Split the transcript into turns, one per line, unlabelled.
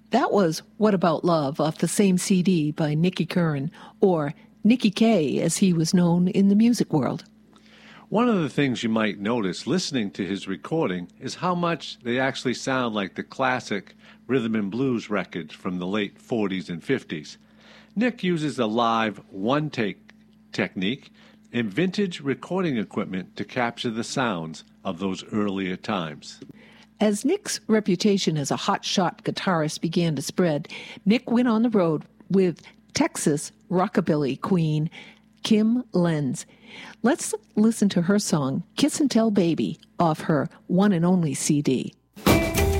That was What About Love off the same CD by Nicky Curran, or Nicky K as he was known in the music world.
One of the things you might notice listening to his recording is how much they actually sound like the classic rhythm and blues records from the late 40s and 50s. Nick uses a live one-take technique and vintage recording equipment to capture the sounds of those earlier times.
As Nick's reputation as a hotshot guitarist began to spread, Nick went on the road with Texas rockabilly queen Kim Lenz. Let's listen to her song, Kiss and Tell Baby, off her one and only CD.